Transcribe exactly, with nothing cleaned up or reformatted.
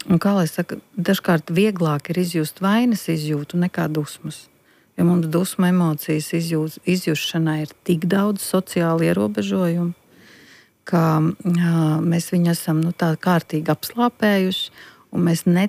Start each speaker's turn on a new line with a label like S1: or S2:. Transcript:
S1: Un kā lai saka, dažkārt vieglāk ir izjust vainas izjūtu nekā dusmas. Jo mums dusmu emocijas izjūs, izjušanai ir tik daudz sociāli ierobežojumu, ka jā, mēs viņu esam nu, tā kārtīgi apslāpējuši, un mēs ne,